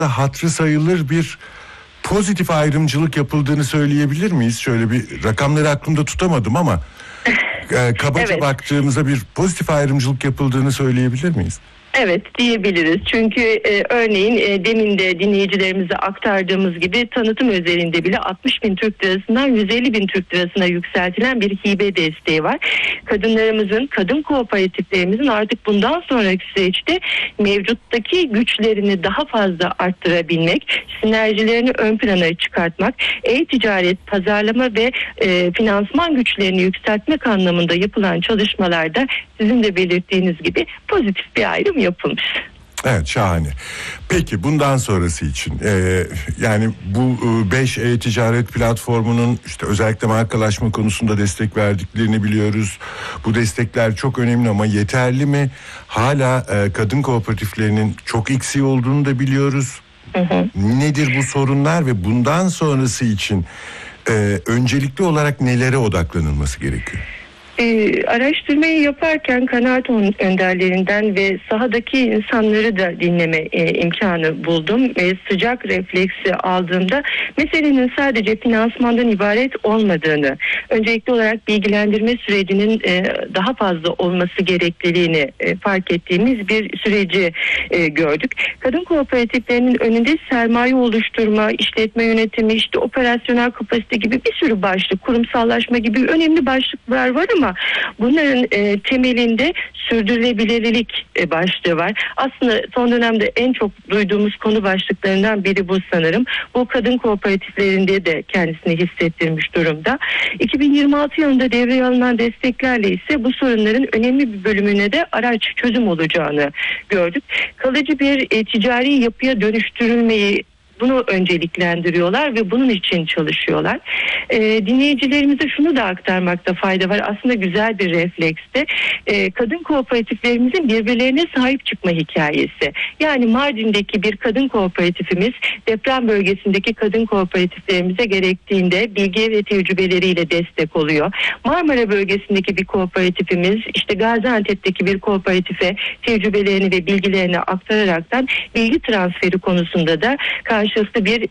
hatırı sayılır bir pozitif ayrımcılık yapıldığını söyleyebilir miyiz? Şöyle bir rakamları aklımda tutamadım ama kabaca Evet. baktığımızda bir pozitif ayrımcılık yapıldığını söyleyebilir miyiz? Evet diyebiliriz. Çünkü örneğin demin de dinleyicilerimize aktardığımız gibi tanıtım özelinde bile 60.000 Türk lirasından 150.000 Türk lirasına yükseltilen bir hibe desteği var. Kadınlarımızın, kadın kooperatiflerimizin artık bundan sonraki süreçte mevcuttaki güçlerini daha fazla arttırabilmek, sinerjilerini ön plana çıkartmak, e-ticaret, pazarlama ve finansman güçlerini yükseltmek anlamında yapılan çalışmalarda sizin de belirttiğiniz gibi pozitif bir ayrım yapılmış. Evet, şahane. Peki bundan sonrası için yani bu 5 e-ticaret platformunun işte özellikle markalaşma konusunda destek verdiklerini biliyoruz. Bu destekler çok önemli ama yeterli mi? Hala kadın kooperatiflerinin çok eksiği olduğunu da biliyoruz. Nedir bu sorunlar ve bundan sonrası için öncelikli olarak nelere odaklanılması gerekiyor? Araştırmayı yaparken kanaat önderlerinden ve sahadaki insanları da dinleme imkanı buldum ve sıcak refleksi aldığımda meselenin sadece finansmandan ibaret olmadığını, öncelikli olarak bilgilendirme sürecinin daha fazla olması gerekliliğini fark ettiğimiz bir süreci gördük. Kadın kooperatiflerinin önünde sermaye oluşturma, işletme yönetimi, işte operasyonel kapasite gibi bir sürü başlık, kurumsallaşma gibi önemli başlıklar var ama bunların temelinde sürdürülebilirlik başlığı var. Aslında son dönemde en çok duyduğumuz konu başlıklarından biri bu sanırım. Bu kadın kooperatiflerinde de kendisini hissettirmiş durumda. 2026 yılında devreye alınan desteklerle ise bu sorunların önemli bir bölümüne de araç çözüm olacağını gördük. Kalıcı bir ticari yapıya dönüştürülmeyi bunu önceliklendiriyorlar ve bunun için çalışıyorlar. Dinleyicilerimize şunu da aktarmakta fayda var. Aslında güzel bir reflekste. Kadın kooperatiflerimizin birbirlerine sahip çıkma hikayesi. Yani Mardin'deki bir kadın kooperatifimiz deprem bölgesindeki kadın kooperatiflerimize gerektiğinde bilgi ve tecrübeleriyle destek oluyor. Marmara bölgesindeki bir kooperatifimiz işte Gaziantep'teki bir kooperatife tecrübelerini ve bilgilerini aktararaktan bilgi transferi konusunda da karşılıklı bir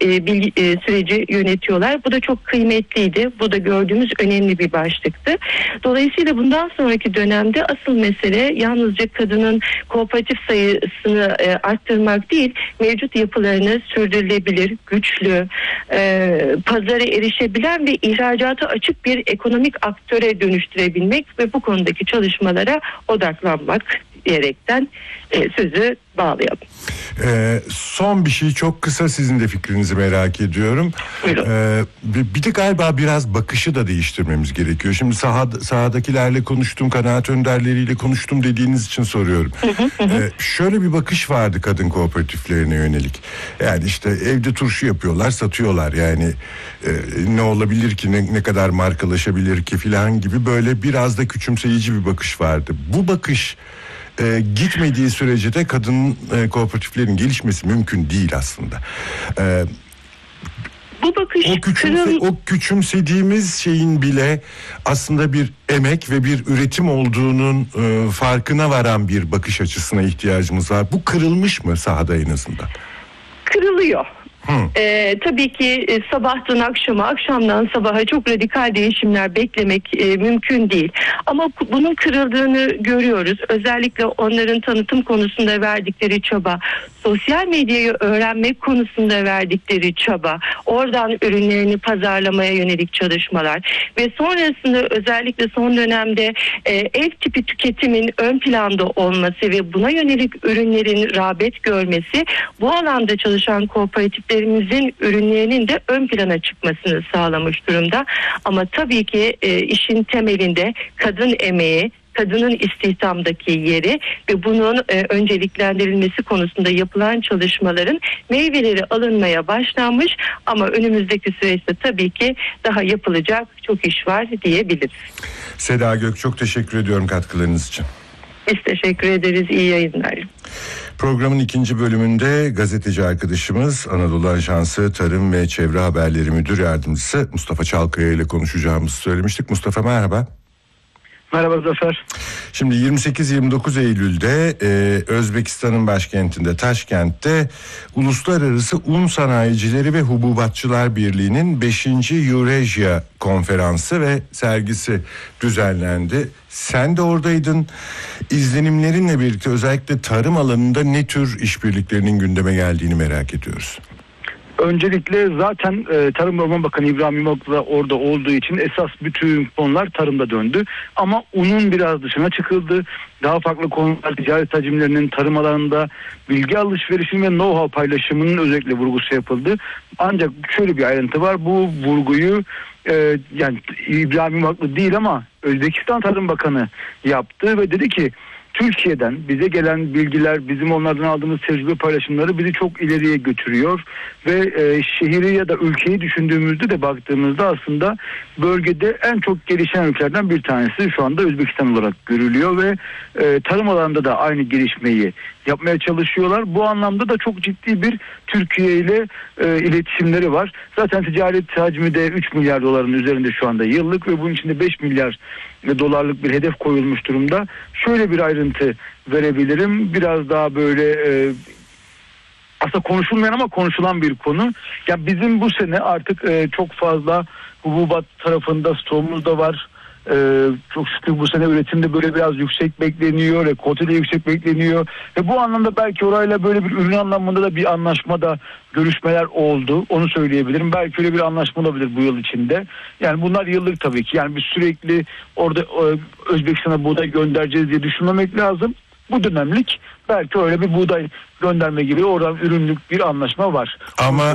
süreci yönetiyorlar. Bu da çok kıymetliydi. Bu da gördüğümüz önemli bir başlıktı. Dolayısıyla bundan sonraki dönemde asıl mesele yalnızca kadının kooperatif sayısını arttırmak değil, mevcut yapılarını sürdürülebilir, güçlü, pazara erişebilen ve ihracata açık bir ekonomik aktöre dönüştürebilmek ve bu konudaki çalışmalara odaklanmak diyerekten sözü bağlayalım. Son bir şey çok kısa, sizin de fikrinizi merak ediyorum. Bir de galiba biraz bakışı da değiştirmemiz gerekiyor. Şimdi sahadakilerle konuştum, kanaat önderleriyle konuştum dediğiniz için soruyorum. Şöyle bir bakış vardı kadın kooperatiflerine yönelik. Yani işte evde turşu yapıyorlar, satıyorlar. Yani ne olabilir ki, ne kadar markalaşabilir ki filan gibi böyle biraz da küçümseyici bir bakış vardı. Bu bakış gitmediği sürece de kadın kooperatiflerin gelişmesi mümkün değil aslında. Bu bakış o küçümsediğimiz şeyin bile aslında bir emek ve bir üretim olduğunun farkına varan bir bakış açısına ihtiyacımız var. Bu kırılmış mı sahada en azından? Kırılıyor. Tabii ki sabahtan akşama, akşamdan sabaha çok radikal değişimler beklemek mümkün değil. Ama bunun kırıldığını görüyoruz. Özellikle onların tanıtım konusunda verdikleri çaba, sosyal medyayı öğrenmek konusunda verdikleri çaba, oradan ürünlerini pazarlamaya yönelik çalışmalar ve sonrasında özellikle son dönemde ev tipi tüketimin ön planda olması ve buna yönelik ürünlerin rağbet görmesi, bu alanda çalışan kooperatiflerimizin ürünlerinin de ön plana çıkmasını sağlamış durumda. Ama tabii ki işin temelinde kadın emeği, kadının istihdamdaki yeri ve bunun önceliklendirilmesi konusunda yapılan çalışmaların meyveleri alınmaya başlanmış ama önümüzdeki süreçte tabii ki daha yapılacak çok iş var diyebiliriz. Seda Gök, çok teşekkür ediyorum katkılarınız için. Biz teşekkür ederiz. İyi yayınlar. Programın ikinci bölümünde gazeteci arkadaşımız Anadolu Ajansı Tarım ve Çevre Haberleri Müdür Yardımcısı Mustafa Çalkaya ile konuşacağımızı söylemiştik. Mustafa, merhaba. Merhaba Zafer. Şimdi 28-29 Eylül'de Özbekistan'ın başkentinde Taşkent'te Uluslararası Un Sanayicileri ve Hububatçılar Birliği'nin 5. Eurasia konferansı ve sergisi düzenlendi. Sen de oradaydın. İzlenimlerinle birlikte özellikle tarım alanında ne tür işbirliklerinin gündeme geldiğini merak ediyoruz. Öncelikle zaten Tarım ve Orman Bakanı İbrahim Yumaklı da orada olduğu için esas bütün konular tarımda döndü. Ama unun biraz dışına çıkıldı. Daha farklı konular, ticaret hacimlerinin tarım alanında bilgi alışverişinin ve know-how paylaşımının özellikle vurgusu yapıldı. Ancak şöyle bir ayrıntı var. Bu vurguyu yani İbrahim Yumaklı değil ama Özbekistan Tarım Bakanı yaptı ve dedi ki Türkiye'den bize gelen bilgiler, bizim onlardan aldığımız tecrübe paylaşımları bizi çok ileriye götürüyor ve şehri ya da ülkeyi düşündüğümüzde de baktığımızda aslında bölgede en çok gelişen ülkelerden bir tanesi şu anda Özbekistan olarak görülüyor ve tarım alanında da aynı gelişmeyi yapmaya çalışıyorlar. Bu anlamda da çok ciddi bir Türkiye ile iletişimleri var. Zaten ticaret hacmi de 3 milyar doların üzerinde şu anda yıllık ve bunun içinde 5 milyar dolarlık bir hedef koyulmuş durumda. Şöyle bir ayrıntı verebilirim. Biraz daha böyle aslında konuşulmayan ama konuşulan bir konu. Ya bizim bu sene artık çok fazla hububat tarafında stoğumuz da var. Çok şükür bu sene üretimde böyle biraz yüksek bekleniyor, rekolte de yüksek bekleniyor ve bu anlamda belki orayla böyle bir ürün anlamında da bir anlaşmada görüşmeler oldu, onu söyleyebilirim. Belki öyle bir anlaşma olabilir bu yıl içinde. Yani bunlar yıllık tabii ki, yani biz sürekli orada Özbekistan'a buğday göndereceğiz diye düşünmemek lazım. Bu dönemlik belki öyle bir buğday gönderme gibi oradan ürünlük bir anlaşma var. Ama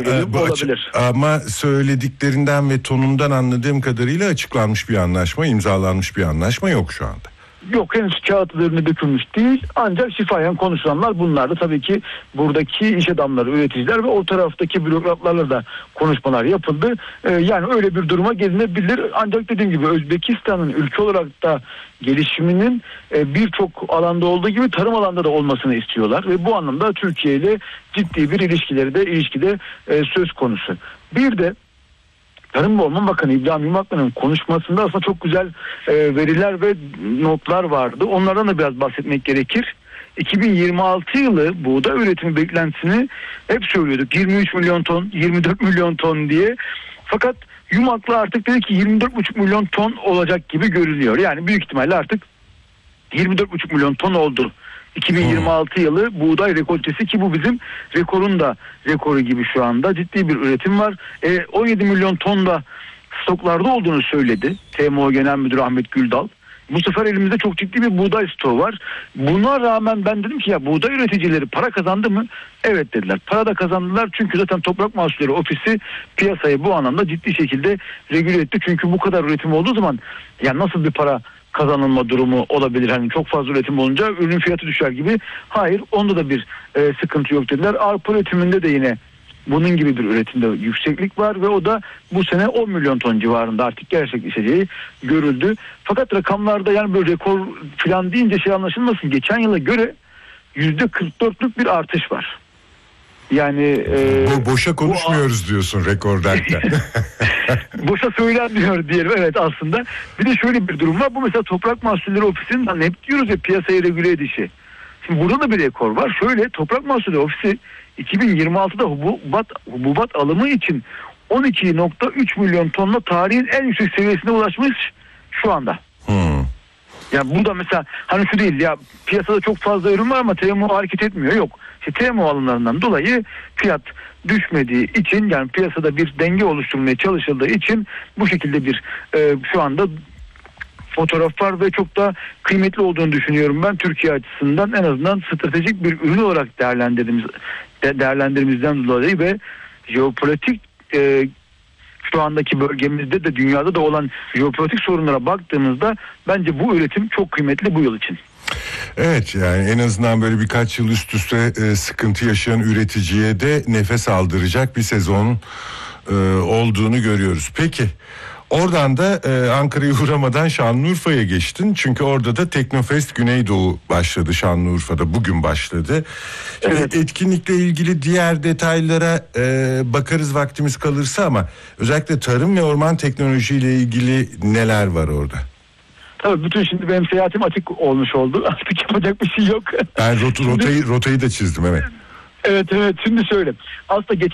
ama söylediklerinden ve tonundan anladığım kadarıyla açıklanmış bir anlaşma, imzalanmış bir anlaşma yok şu anda. Yok, henüz kağıt üzerine dökülmüş değil. Ancak şifayen konuşulanlar bunlar da tabii ki buradaki iş adamları, üreticiler ve o taraftaki bürokratlarla da konuşmalar yapıldı. Yani öyle bir duruma gelinebilir. Ancak dediğim gibi Özbekistan'ın ülke olarak da gelişiminin birçok alanda olduğu gibi tarım alanda da olmasını istiyorlar. Ve bu anlamda Türkiye ile ciddi bir ilişkide söz konusu. Bir de Tarım ve Orman Bakanı İbrahim Yumaklı'nın konuşmasında aslında çok güzel veriler ve notlar vardı. Onlardan da biraz bahsetmek gerekir. 2026 yılı buğday üretimi beklentisini hep söylüyorduk. 23 milyon ton, 24 milyon ton diye. Fakat Yumaklı artık dedi ki 24,5 milyon ton olacak gibi görünüyor. Yani büyük ihtimalle artık 24,5 milyon ton oldu. 2026 yılı buğday rekoltesi, ki bu bizim rekorun da rekoru gibi şu anda ciddi bir üretim var. 17 milyon ton da stoklarda olduğunu söyledi TMO Genel Müdürü Ahmet Güldal. Bu sefer elimizde çok ciddi bir buğday stoğu var. Buna rağmen ben dedim ki ya buğday üreticileri para kazandı mı? Evet dediler. Para da kazandılar çünkü zaten Toprak Mahsulleri Ofisi piyasayı bu anlamda ciddi şekilde regüle etti. Çünkü bu kadar üretim olduğu zaman ya nasıl bir para kazanılma durumu olabilir? Hani çok fazla üretim olunca ürün fiyatı düşer gibi. Hayır, onda da bir sıkıntı yok dediler. Arpa üretiminde de yine bunun gibi bir üretimde yükseklik var ve o da bu sene 10 milyon ton civarında artık gerçekleşeceği görüldü. Fakat rakamlarda yani böyle rekor falan deyince şey anlaşılmasın. Geçen yıla göre %44'lük bir artış var. Yani boşa konuşmuyoruz diyorsun rekor derken. Boşa söylenmiyor diyelim, evet aslında. Bir de şöyle bir durum var. Bu mesela Toprak Mahsulleri Ofisi'nin hep diyoruz ya piyasayı regüle edişi. Şimdi burada da bir rekor var. Şöyle, Toprak Mahsulleri Ofisi 2026'da hububat alımı için 12,3 milyon tonla tarihin en yüksek seviyesine ulaşmış şu anda. Yani bu da mesela hani şu değil ya, piyasada çok fazla ürün var ama TMO hareket etmiyor. Yok. İşte TMO alımlarından dolayı fiyat düşmediği için, yani piyasada bir denge oluşturulmaya çalışıldığı için bu şekilde bir şu anda fotoğraf var ve çok da kıymetli olduğunu düşünüyorum ben Türkiye açısından. En azından stratejik bir ürün olarak değerlendirmemizden dolayı ve jeopolitik şu andaki bölgemizde de dünyada da olan jeopolitik sorunlara baktığımızda bence bu üretim çok kıymetli bu yıl için. Evet, yani en azından böyle birkaç yıl üst üste sıkıntı yaşayan üreticiye de nefes aldıracak bir sezon olduğunu görüyoruz. Peki oradan da Ankara'ya uğramadan Şanlıurfa'ya geçtin. Çünkü orada da Teknofest Güneydoğu başladı Şanlıurfa'da. Bugün başladı. Evet. Etkinlikle ilgili diğer detaylara bakarız vaktimiz kalırsa ama özellikle tarım ve orman teknolojiyle ilgili neler var orada? Tabii bütün şimdi benim seyahatim açık olmuş oldu. Artık yapacak bir şey yok. Ben rotayı da çizdim, evet. Evet, şimdi şöyle. Aslında